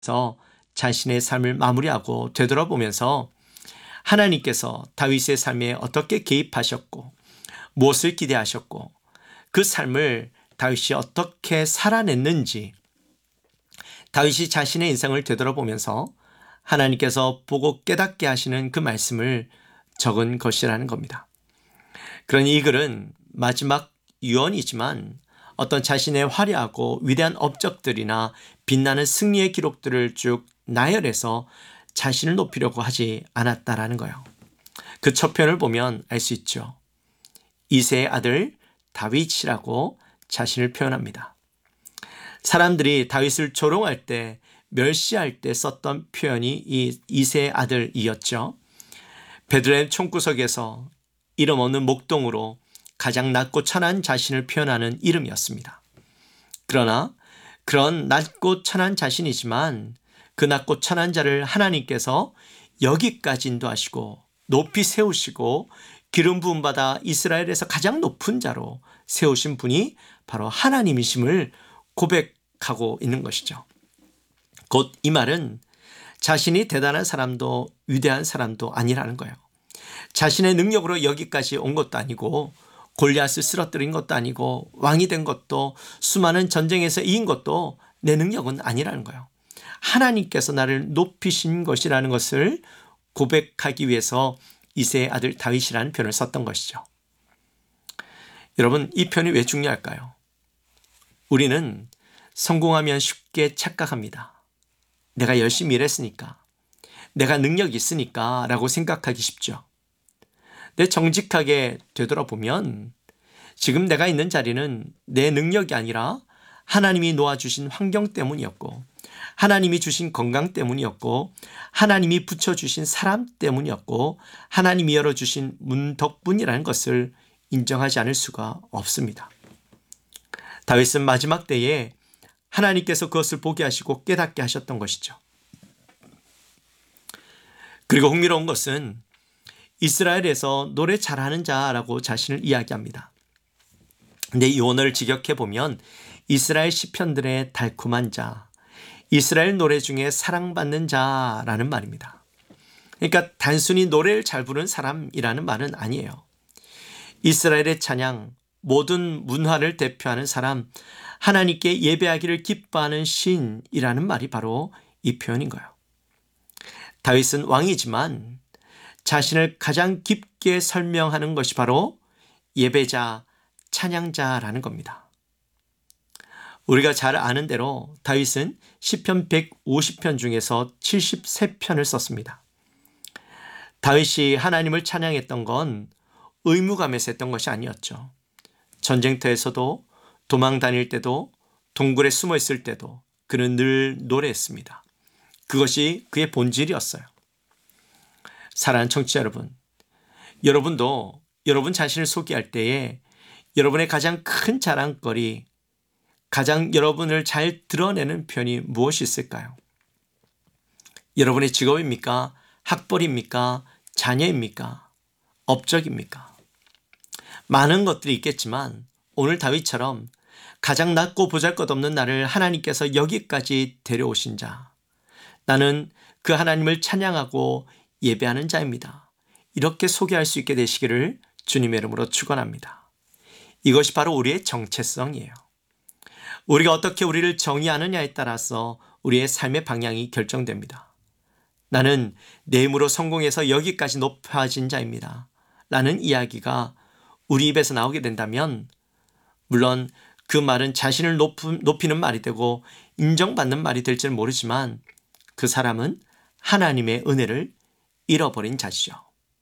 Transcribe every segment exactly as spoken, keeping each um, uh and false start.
서 자신의 삶을 마무리하고 되돌아보면서 하나님께서 다윗의 삶에 어떻게 개입하셨고 무엇을 기대하셨고 그 삶을 다윗이 어떻게 살아냈는지 다윗이 자신의 인생을 되돌아보면서 하나님께서 보고 깨닫게 하시는 그 말씀을 적은 것이라는 겁니다. 그러니 이 글은 마지막 유언이지만 어떤 자신의 화려하고 위대한 업적들이나 빛나는 승리의 기록들을 쭉 나열해서 자신을 높이려고 하지 않았다라는 거예요. 그 첫 편을 보면 알 수 있죠. 이새의 아들 다윗이라고 자신을 표현합니다. 사람들이 다윗을 조롱할 때, 멸시할 때 썼던 표현이 이 이새의 아들이었죠. 베들레헴 총구석에서 이름 없는 목동으로 가장 낮고 천한 자신을 표현하는 이름이었습니다. 그러나 그런 낮고 천한 자신이지만 그 낮고 천한 자를 하나님께서 여기까지 인도하시고 높이 세우시고 기름 부음 받아 이스라엘에서 가장 높은 자로 세우신 분이 바로 하나님이심을 고백하고 있는 것이죠. 곧 이 말은 자신이 대단한 사람도 위대한 사람도 아니라는 거예요. 자신의 능력으로 여기까지 온 것도 아니고 골리앗을 쓰러뜨린 것도 아니고 왕이 된 것도 수많은 전쟁에서 이긴 것도 내 능력은 아니라는 거예요. 하나님께서 나를 높이신 것이라는 것을 고백하기 위해서 이새의 아들 다윗이라는 표현을 썼던 것이죠. 여러분, 이 표현이 왜 중요할까요? 우리는 성공하면 쉽게 착각합니다. 내가 열심히 일했으니까, 내가 능력이 있으니까 라고 생각하기 쉽죠. 내 정직하게 되돌아보면 지금 내가 있는 자리는 내 능력이 아니라 하나님이 놓아주신 환경 때문이었고 하나님이 주신 건강 때문이었고 하나님이 붙여주신 사람 때문이었고 하나님이 열어주신 문 덕분이라는 것을 인정하지 않을 수가 없습니다. 다윗은 마지막 때에 하나님께서 그것을 보게 하시고 깨닫게 하셨던 것이죠. 그리고 흥미로운 것은 이스라엘에서 노래 잘하는 자라고 자신을 이야기합니다. 근데 이 원어를 직역해보면 이스라엘 시편들의 달콤한 자, 이스라엘 노래 중에 사랑받는 자라는 말입니다. 그러니까 단순히 노래를 잘 부르는 사람이라는 말은 아니에요. 이스라엘의 찬양, 모든 문화를 대표하는 사람, 하나님께 예배하기를 기뻐하는 신이라는 말이 바로 이 표현인 거예요. 다윗은 왕이지만 자신을 가장 깊게 설명하는 것이 바로 예배자, 찬양자라는 겁니다. 우리가 잘 아는 대로 다윗은 시편 백오십 편 중에서 칠십삼 편을 썼습니다. 다윗이 하나님을 찬양했던 건 의무감에서 했던 것이 아니었죠. 전쟁터에서도 도망 다닐 때도 동굴에 숨어 있을 때도 그는 늘 노래했습니다. 그것이 그의 본질이었어요. 사랑하는 청취자 여러분, 여러분도 여러분 자신을 소개할 때에 여러분의 가장 큰 자랑거리, 가장 여러분을 잘 드러내는 표현이 무엇이 있을까요? 여러분의 직업입니까? 학벌입니까? 자녀입니까? 업적입니까? 많은 것들이 있겠지만 오늘 다윗처럼 가장 낮고 보잘것없는 나를 하나님께서 여기까지 데려오신 자, 나는 그 하나님을 찬양하고 예배하는 자입니다. 이렇게 소개할 수 있게 되시기를 주님의 이름으로 축원합니다. 이것이 바로 우리의 정체성이에요. 우리가 어떻게 우리를 정의하느냐에 따라서 우리의 삶의 방향이 결정됩니다. 나는 내 힘으로 성공해서 여기까지 높아진 자입니다. 라는 이야기가 우리 입에서 나오게 된다면 물론 그 말은 자신을 높이는 말이 되고 인정받는 말이 될지는 모르지만 그 사람은 하나님의 은혜를 잃어버린 자시죠.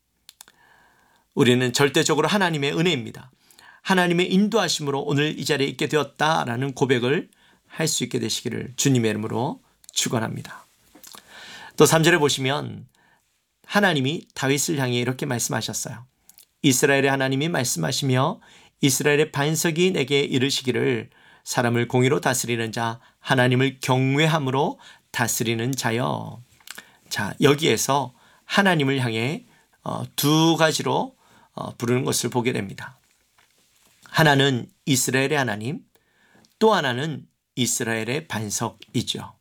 우리는 절대적으로 하나님의 은혜입니다. 하나님의 인도하심으로 오늘 이 자리에 있게 되었다라는 고백을 할 수 있게 되시기를 주님의 이름으로 축원합니다. 또 삼 절에 보시면 하나님이 다윗을 향해 이렇게 말씀하셨어요. 이스라엘의 하나님이 말씀하시며 이스라엘의 반석이 내게 이르시기를 사람을 공의로 다스리는 자, 하나님을 경외함으로 다스리는 자여. 자, 여기에서 하나님을 향해 두 가지로 부르는 것을 보게 됩니다. 하나는 이스라엘의 하나님, 또 하나는 이스라엘의 반석이죠.